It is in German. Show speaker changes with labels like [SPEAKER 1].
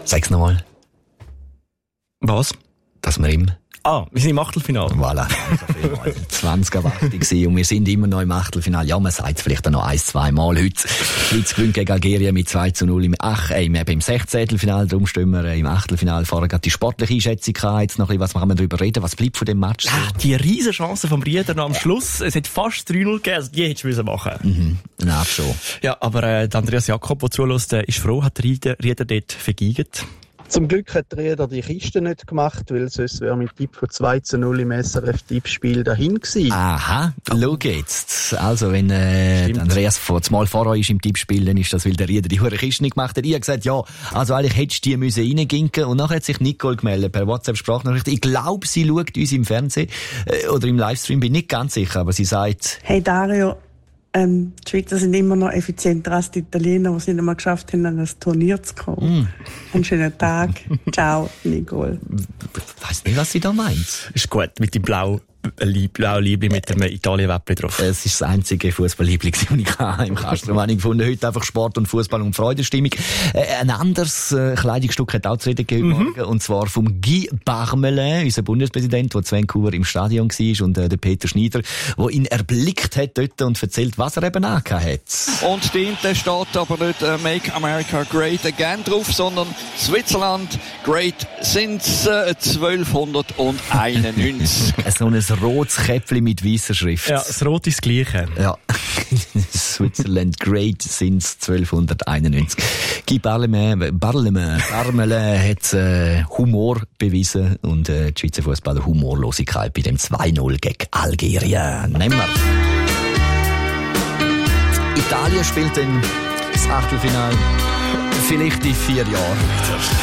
[SPEAKER 1] Sag's nochmal.
[SPEAKER 2] Was?
[SPEAKER 1] Dass wir im...
[SPEAKER 2] Wir sind im Achtelfinale.
[SPEAKER 1] Voilà. 20 ab 8 gewesen und wir sind immer noch im Achtelfinale. Ja, man sagt es vielleicht auch noch 1-2 Mal. Heute Schweiz gewinnt gegen Algerien mit 2-0 im 16. Finale. Darum stehen wir im Achtelfinale. Vorher gerade die sportliche Einschätzung gehabt. Jetzt noch ein bisschen, was kann man darüber reden? Was bleibt von dem Match?
[SPEAKER 2] Die riesen Chance vom Rieder noch am Schluss. Es hat fast 3-0 gegeben. Also die hättest du machen.
[SPEAKER 1] Nein, schon.
[SPEAKER 2] Ja, aber Andreas Jakob, der zulässt, ist froh, hat Rieder dort vergeigt.
[SPEAKER 3] Zum Glück hat der Rieder die Kiste nicht gemacht, weil sonst wäre mit Tipp von 2-0 im SRF-Tippspiel dahin gewesen.
[SPEAKER 1] Aha, schau jetzt. Also, wenn Andreas mal vor euch ist im Tippspiel, dann ist das, weil der Rieder die hure Kiste nicht gemacht hat. Ich habe gesagt, ja, also eigentlich hättest du die müssen reinginken. Und nachher hat sich Nicole gemeldet per WhatsApp-Sprachnachricht. Ich glaube, sie schaut uns im Fernsehen oder im Livestream, bin nicht ganz sicher, aber sie sagt...
[SPEAKER 4] Hey Dario, die Schweizer sind immer noch effizienter als die Italiener, die es nicht einmal geschafft haben, an ein Turnier zu kommen. Einen schönen Tag. Ciao, Nicole.
[SPEAKER 1] Ich weiss nicht, was sie da meint.
[SPEAKER 2] Ist gut, mit dem Blau-Liebling mit dem Italien-Wäppli drauf.
[SPEAKER 1] Es ist das einzige Fußball-Liebling, das ich im Kasten habe. Ich gefunden, heute einfach Sport und Fußball und Freudenstimmung. Ein anderes Kleidungsstück hat auch zu reden gegeben morgen, und zwar vom Guy Parmelin, unser Bundespräsident, der zu Vancouver im Stadion war, und der Peter Schneider, der ihn erblickt hat dort und erzählt, was er eben angehabt hat.
[SPEAKER 5] Und der steht aber nicht Make America Great Again drauf, sondern Switzerland Great since 1291.
[SPEAKER 1] So ein rotes Käppchen mit weißer Schrift.
[SPEAKER 2] Ja, das Rot ist das Gleiche.
[SPEAKER 1] Ja. Switzerland Great since 1291. Guy Parmelin hat Humor bewiesen und die Schweizer Fußballer Humorlosigkeit bei dem 2-0 gegen Algerien. Nehmen wir. Italien spielt dann das Achtelfinale vielleicht in 4 Jahren.